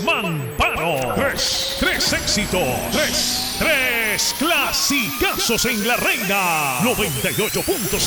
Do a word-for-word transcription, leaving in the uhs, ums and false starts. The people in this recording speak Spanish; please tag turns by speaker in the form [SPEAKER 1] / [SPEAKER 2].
[SPEAKER 1] Mamparo. Tres, tres éxitos. Tres, tres clasicazos en la Reina. noventa y ocho punto seis.